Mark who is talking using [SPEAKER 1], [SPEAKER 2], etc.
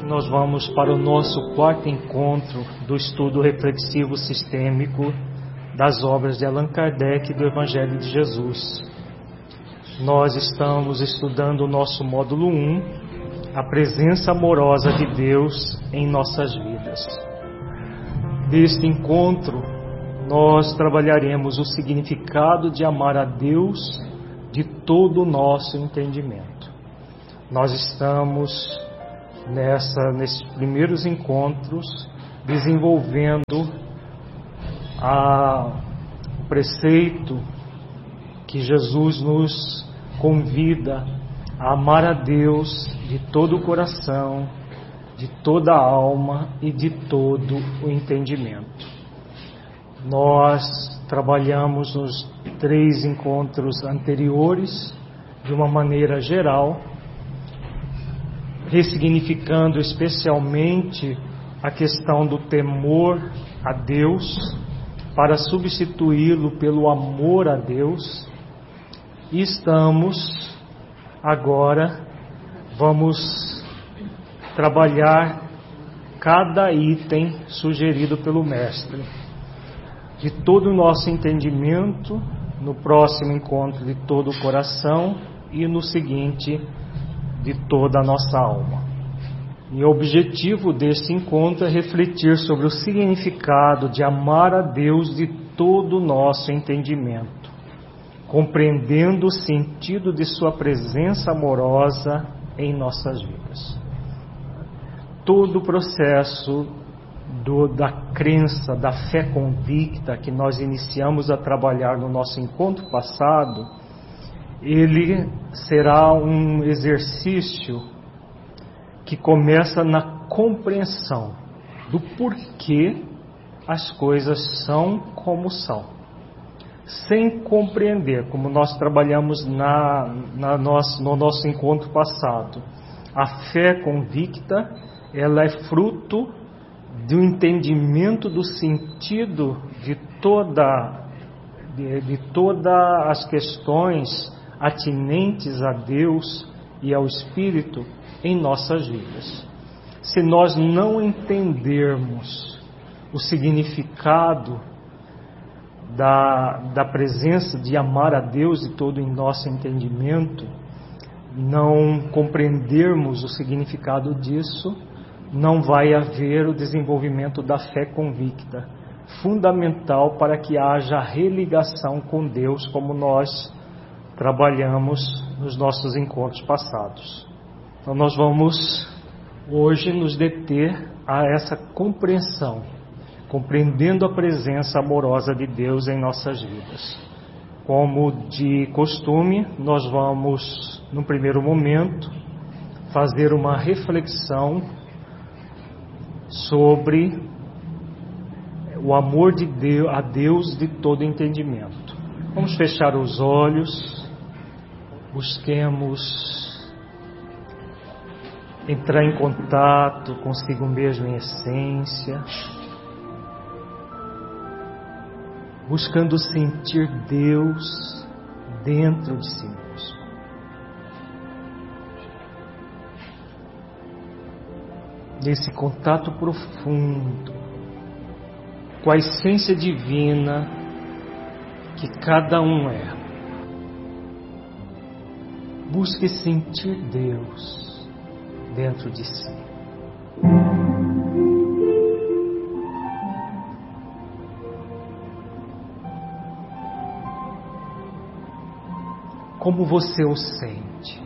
[SPEAKER 1] Nós vamos para o nosso quarto encontro do estudo reflexivo sistêmico das obras de Allan Kardec e do Evangelho de Jesus. Nós estamos estudando o nosso módulo 1, a presença amorosa de Deus em nossas vidas. Deste encontro, nós trabalharemos o significado de amar a Deus de todo o nosso entendimento. Nós estamos nesses primeiros encontros desenvolvendo o preceito que Jesus nos convida a amar a Deus de todo o coração, de toda a alma e de todo o entendimento. Nós trabalhamos nos 3 encontros anteriores de uma maneira geral, ressignificando especialmente a questão do temor a Deus para substituí-lo pelo amor a Deus. E vamos trabalhar cada item sugerido pelo Mestre. De todo o nosso entendimento, no próximo encontro de todo o coração e no seguinte, de toda a nossa alma. E o objetivo deste encontro é refletir sobre o significado de amar a Deus de todo o nosso entendimento, compreendendo o sentido de sua presença amorosa em nossas vidas. Todo o processo da crença, da fé convicta que nós iniciamos a trabalhar no nosso encontro passado, ele será um exercício que começa na compreensão do porquê as coisas são como são. Sem compreender, como nós trabalhamos no nosso encontro passado, a fé convicta, ela é fruto do entendimento do sentido de todas as questões atinentes a Deus e ao Espírito em nossas vidas. Se nós não entendermos o significado da presença de amar a Deus de todo em nosso entendimento, não compreendermos o significado disso, não vai haver o desenvolvimento da fé convicta, fundamental para que haja religação com Deus, como nós trabalhamos nos nossos encontros passados. Então nós vamos hoje nos deter a essa compreensão, compreendendo a presença amorosa de Deus em nossas vidas. Como de costume, nós vamos, no primeiro momento, fazer uma reflexão sobre o amor de Deus, a Deus de todo entendimento. Vamos fechar os olhos, busquemos entrar em contato consigo mesmo em essência, buscando sentir Deus dentro de si mesmo. Nesse contato profundo com a essência divina que cada um é. Busque sentir Deus dentro de si. Como você o sente?